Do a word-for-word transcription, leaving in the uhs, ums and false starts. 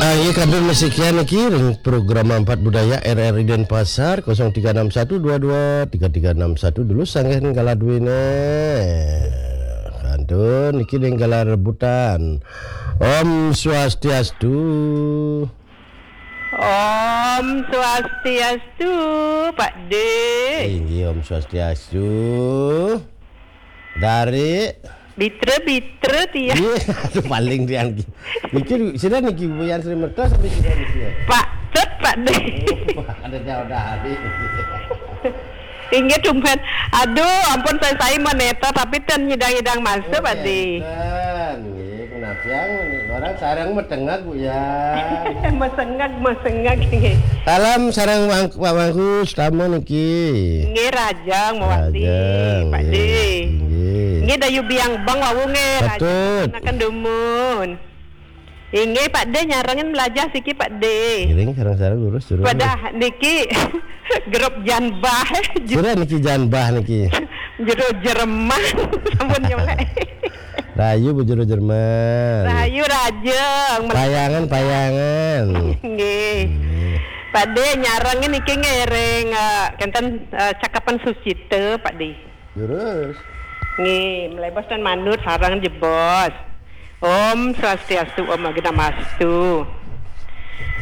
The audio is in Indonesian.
Ayo kabar sekian kirim program empat budaya R R I Denpasar nol tiga enam satu dua dua tiga tiga enam satu dulu sanggen kala duwine. Kantun iki ning kala rebutan. Om Swastiastu. Om Swastiastu, Pak D. Ini Om Swastiastu. Dari Bitre-bitre tiya. Iya, paling dia mikir sida niki buyan Sri Merta sampai sida niki. Pak Cet, Pak D. Oh, ada jauh dari. Ingat tumpen. Aduh, ampun saya saya meneta tapi ten hidang-hidang masuk, Pak D. Nggih, kenapa yang orang sarang metengah Bu ya. Mesengak, mesengak nggih. Salam sarang wangku tamu niki. Nggih Rajang mawati, Pak D. Nggih dayu biang bang wawu nggih Rajang akan dumun. Inggih Pak D nyarengin belajar siki Pak D. Giring sarang-sarang lurus turun. Pada niki grup janbah. Jura niki janbah niki. Jero Jerman sampun nyolek. Rayu bu jero Jerman. Rayu Rajeng. Payangan payangan. Nggih. Pak D nyarengin niki ngereng uh, kenten uh, cakapan Sucite Pak D. Lurus. Nggih, mulai bos dan manut sarang jebos. Om Swastiastu, Om Agna Mastu.